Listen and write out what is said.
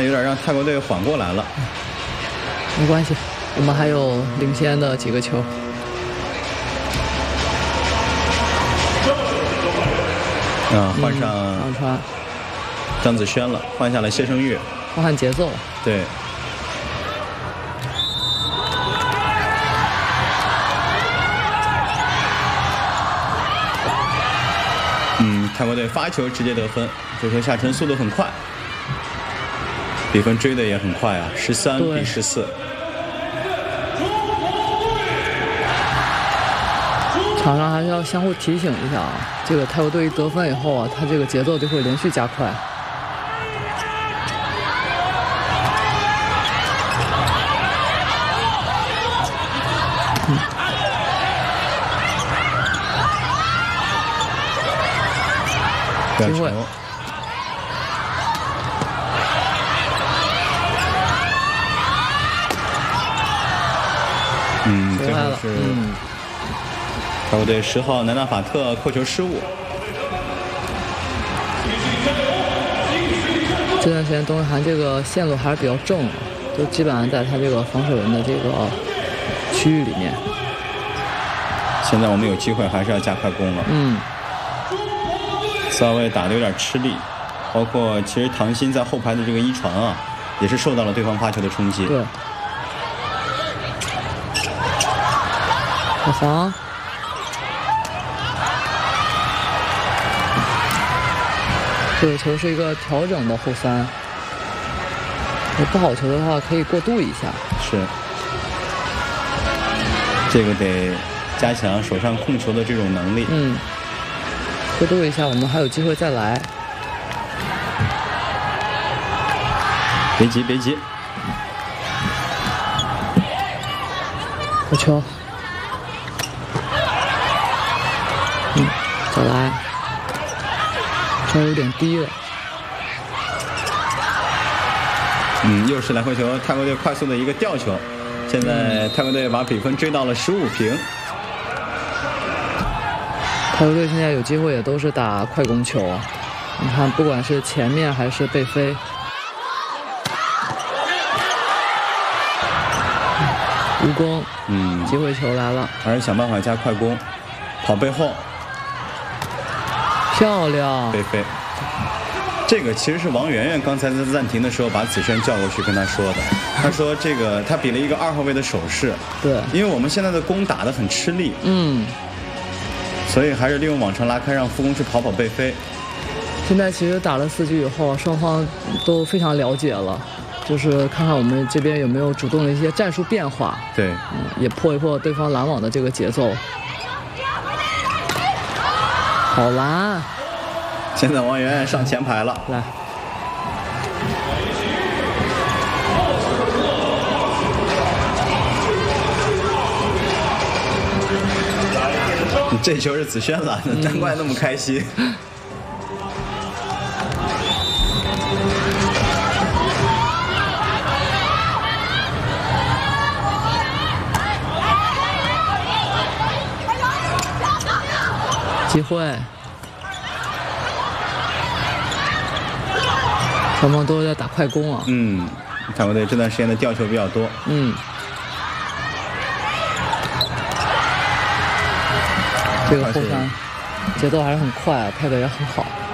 有点让泰国队缓过来了。 没关系，我们还有领先的几个球。 换上上川张子萱了，换下了谢胜玥， 换节奏。 对。泰国队发球直接得分，这球下沉速度很快，比分追的也很快啊，13比14。 场上还是要相互提醒一下啊，这个泰国队一得分以后啊，他这个节奏就会连续加快。机会。 最后是泰国队10号南纳法特扣球失误。 这段时间东日韩这个线路还是比较正的，就基本上在他这个防守人的这个区域里面。 现在我们有机会还是要加快攻了。4号位打得有点吃力，包括其实唐鑫在后排的这个一传啊，也是受到了对方发球的冲击。 对。好防。这个球是一个调整的后三，不好球的话可以过渡一下。 是。这个得加强手上控球的这种能力。 过渡一下，我们还有机会再来。 别急，别急。 好球。再来。球有点低了。 又是来回球，泰国队快速的一个吊球。现在泰国队把比分追到了15平。 泰国队现在有机会也都是打快攻球啊！你看，不管是前面还是背飞，无攻，机会球来了， 还是想办法加快攻，跑背后， 漂亮， 背飞。这个其实是王媛媛刚才在暂停的时候把子轩叫过去跟他说的。他说这个他比了一个2号位的手势。 对， 因为我们现在的攻打得很吃力。所以还是利用往上拉开，让副攻去跑跑背飞。 现在其实打了4局以后，双方都非常了解了，就是看看我们这边有没有主动的一些战术变化。 对， 也破一破对方拦网的这个节奏。好拦！ 现在王媛媛上前排了， 来。 这球是子轩拦的，难怪那么开心。 机会，双方都在打快攻啊。 泰国队这段时间的吊球比较多。 这个后三节奏还是很快啊，配的也很好。